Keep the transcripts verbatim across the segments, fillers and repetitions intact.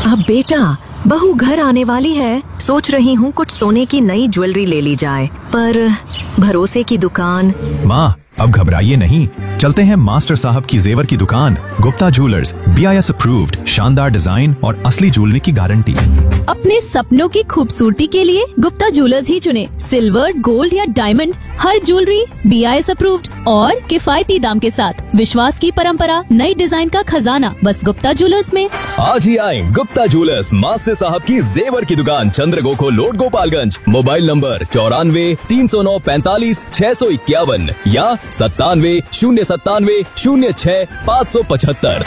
अब बेटा, बहू घर आने वाली है, सोच रही हूँ कुछ सोने की नई ज्वेलरी ले ली जाए, पर भरोसे की दुकान। माँ, अब घबराइए नहीं, चलते हैं मास्टर साहब की जेवर की दुकान। Gupta jewellers, B I S approved, शानदार डिजाइन और असली ज्वेलरी की गारंटी। अपने सपनों की खूबसूरती के लिए गुप्ता ज्वेलर्स ही चुने। सिल्वर, गोल्ड या diamond, her jewellery B I S approved और किफायती दाम के साथ। विश्वास की परंपरा, नई डिजाइन का खजाना, बस गुप्ता ज्वेलर्स में। आज ही आए गुप्ता ज्वेलर्स, मास्टर साहब की जेवर की दुकान, चंद्रगोखो रोड, गोपालगंज। मोबाइल नंबर चौरानवे तीन सौ नौ पैंतालीस छह सौ इक्यावन या सत्तानवे शून्य सत्तानवे शून्य छह पाँच सौ पचहत्तर।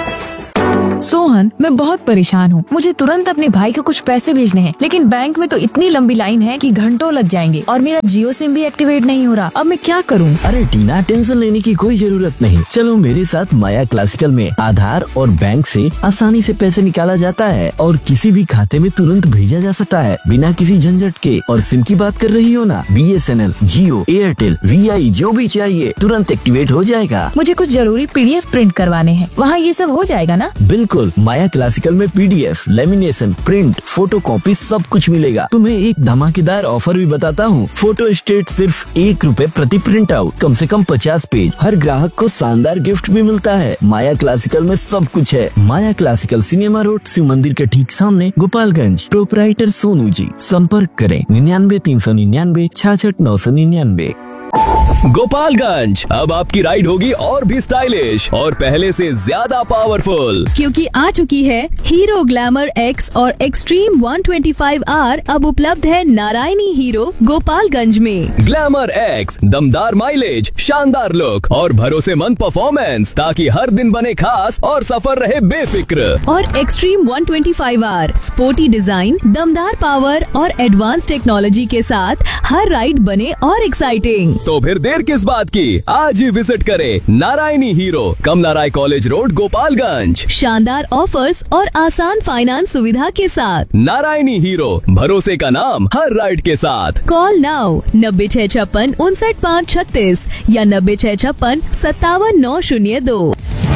सोहन, मैं बहुत परेशान हूँ। मुझे तुरंत अपने भाई को कुछ पैसे भेजने हैं, लेकिन बैंक में तो इतनी लंबी लाइन है कि घंटों लग जाएंगे और मेरा जियो सिम भी एक्टिवेट नहीं हो रहा। अब मैं क्या करूँ? अरे टीना, टेंशन लेने की कोई जरूरत नहीं। चलो मेरे साथ माया क्लासिकल में आधार और बैंक से आसानी से पैसे निकाला जाता है और किसी भी खाते में तुरंत भेजा जा सकता है बिना किसी झंझट के। और सिम की बात कर रही हो ना, B S N L, Jio, Airtel, we आई, जो भी चाहिए तुरंत एक्टिवेट हो जाएगा। मुझे कुछ जरूरी पी डी एफ प्रिंट करवाने हैं, वहाँ ये सब हो जाएगा ना? बिल्कुल, माया क्लासिकल में P D F, lamination, print, photo copy सब कुछ मिलेगा। तुम्हें एक धमाकेदार ऑफर भी बताता हूँ। फोटो स्टेट सिर्फ एक रुपए प्रति प्रिंट आउट, कम से कम पचास पेज। हर ग्राहक को शानदार गिफ्ट भी मिलता है। माया क्लासिकल में सब कुछ है। माया क्लासिकल, सिनेमा रोड, शिव मंदिर के ठीक सामने, गोपालगंज। प्रोपराइटर सोनू जी। संपर्क करें निन्यानवे तीन सौ निन्यानवे छियासठ नौ सौ निन्यानवे। गोपालगंज, अब आपकी राइड होगी और भी स्टाइलिश और पहले से ज्यादा पावरफुल, क्योंकि आ चुकी है हीरो ग्लैमर एक्स और extreme one twenty five are. अब उपलब्ध है नारायणी हीरो गोपालगंज में। ग्लैमर एक्स, दमदार माइलेज, शानदार लुक और भरोसेमंद परफॉर्मेंस, ताकि हर दिन बने खास और सफर रहे बेफिक्र। और extreme one twenty five are, sporty design, दमदार पावर और एडवांस टेक्नोलॉजी के साथ हर राइड बने और एक्साइटिंग। तो फिर देर किस बात की, आज ही विजिट करें नारायणी हीरो, कमला राय कॉलेज रोड, गोपालगंज। शानदार ऑफर्स और आसान फाइनेंस सुविधा के साथ। नारायणी हीरो, भरोसे का नाम हर राइड के साथ। कॉल नाउ नब्बे छह छप्पन उनसठ पाँच छत्तीस या नब्बे छह छप्पन सत्तावन नौ शून्य दो।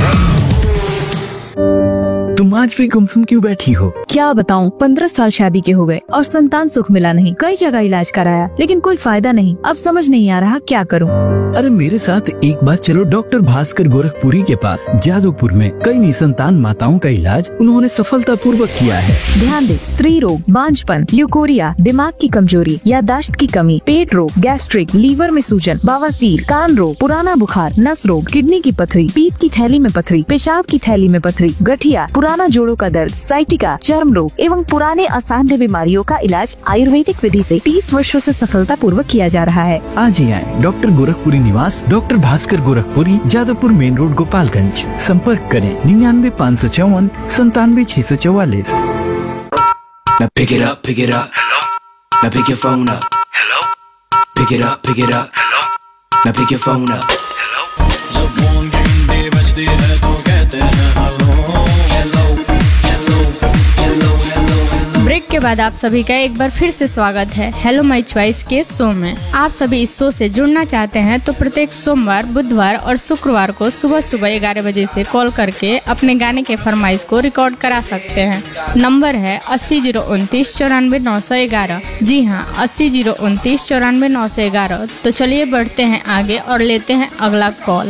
तुम आज भी गुमसुम क्यों बैठी हो? क्या बताऊं, पंद्रह साल शादी के हो गए और संतान सुख मिला नहीं। कई जगह इलाज कराया लेकिन कोई फायदा नहीं। अब समझ नहीं आ रहा क्या करूं। अरे मेरे साथ एक बार चलो डॉक्टर भास्कर गोरखपुरी के पास। जादवपुर में कई निसंतान माताओं का इलाज उन्होंने सफलता पूर्वक किया है। ध्यान दे, स्त्री रोग, बांझपन, ल्यूकोरिया, दिमाग की कमजोरी, याददाश्त की कमी, पेट रोग, गैस्ट्रिक, लीवर में सूजन, बवासीर, कान रोग, पुराना बुखार, नस रोग, किडनी की पथरी, पीत की थैली में पथरी, पेशाब की थैली में पथरी, गठिया, पुराना जोड़ों का दर्द, साइटिका, चर्म रोग एवं पुराने असाध्य बीमारियों का इलाज आयुर्वेदिक विधि से तीस वर्षों से सफलता पूर्वक किया जा रहा है। आज ही आए डॉक्टर गोरखपुरी निवास, doctor Bhaskar Gorakhpuri, Jadavpur main road, Gopalganj. संपर्क करें निन्यानवे पाँच सौ चौवन संतानवे छह सौ चौवालीस। Now pick it up, pick it up. Hello. Now pick your phone up. Hello. Pick it up, pick it up. Hello. Now pick your phone up. Hello. जब फोन की घंटी बजती है तो कहते हैं hello hello hello hello hello. Break के बाद आप सभी का एक बार फिर से स्वागत है हेलो माय चॉइस के शो में। आप सभी इस शो से जुड़ना चाहते हैं तो प्रत्येक सोमवार, बुधवार और शुक्रवार को सुबह सुबह ग्यारह बजे से कॉल करके अपने गाने के फरमाइश को रिकॉर्ड करा सकते हैं। नंबर है अस्सी जीरो उनतीस चौरानवे नौ सौ ग्यारह। जी हाँ, अस्सी जीरो उनतीस चौरानवे नौ सौ ग्यारह। तो चलिए बढ़ते हैं आगे और लेते हैं अगला कॉल।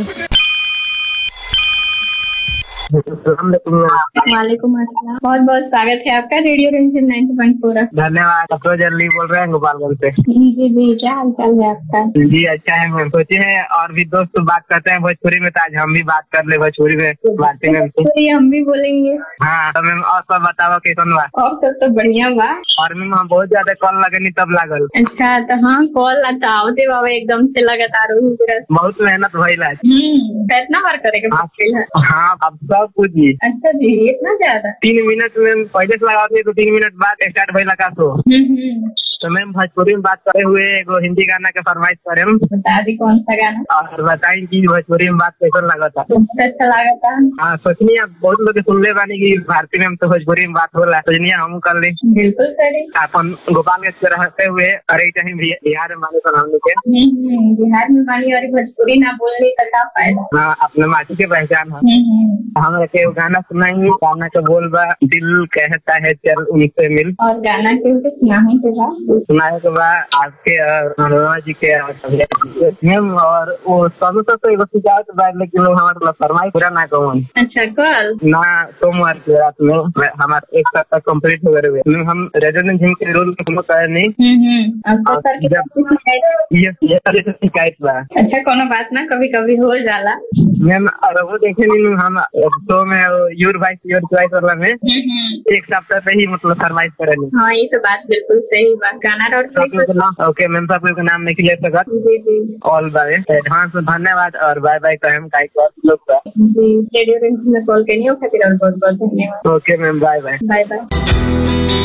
वालेकुम अस्सलाम, बहुत बहुत स्वागत है आपका रेडियो रिमझिम नाइंटी पॉइंट फोर। धन्यवाद। अफरोज अली बोल रहे हैं गोपालगंज से। जी जी, क्या हाल चाल है आपका? जी अच्छा है। मैं सोचे हैं और भी दोस्त बात करते हैं भोजपुरी में, तो आज हम भी बात कर ले भोजपुरी में। बातें तो हम भी बोलेंगे। हाँ तो मैम, और सब बताओ कैसन बा? और सब तो बढ़िया बा। और मैम हम बहुत ज्यादा कॉल लगनी तब लागल। अच्छा, तो हाँ कॉल आवते बाबा एकदम से लगातार बहुत मेहनत भइल है। कितना बार करेंगे? हाँ अब सब कुछ जी। अच्छा जी, इतना ज्यादा? तीन मिनट में पहले से लगाते तो तीन मिनट बाद स्टार्ट भइल का शो। तो मैम भोजपुरी में बात करे हुए एगो हिंदी गाना के फरमाइश करे हम। बता दी कौन सा गाना और बताई कि भोजपुरी में बात कैसा लगा था। बहुत अच्छा लगा था। हाँ सोचनी आप बहुत लोग सुन ले बानी की भारतीय में तो भोजपुरी में बात होला, सोचनी हम कर ली। बिल्कुल करें। अपन गोपालगंज में रहते हुए अरे टाइम बिहार में माने तो हम लोग के बिहार में मानी और भोजपुरी ना बोलने का क्या फायदा। हाँ अपने माटी के पहचान है। हम रखे गाना सुनाएंगे, गाना का बोल बा दिल कहता है चल उनसे मिल। और गाना क्योंकि सुनाने के बाद सुनाए के बाद आपके और मनोरमा जी के मैम और वो सब तो एक शिकायत बाद लेकिन हमारे फरमाई पूरा ना कहूँ। अच्छा कल ना सोमवार की रात में हमारे एक सप्ताह कम्प्लीट हो गए। हम रेजिडेंट जिम के रूल में कर नहीं ये शिकायत बा। अच्छा कोनो बात ना कभी कभी हो जाला मैम। और वो देखे नहीं हम शो में योर वाइस योर चॉइस वाला में एक सप्ताह से ही मतलब फरमाइश करे। हाँ ये तो बात बिल्कुल सही बात। गाना और ओके मैम साहब का नाम नहीं ले सका। ऑल बाय एडवांस में धन्यवाद और बाय बाय कहें काई लोग रेडियो में कॉल करनी हो खातिर बहुत बहुत धन्यवाद। Okay ma'am bye bye bye bye.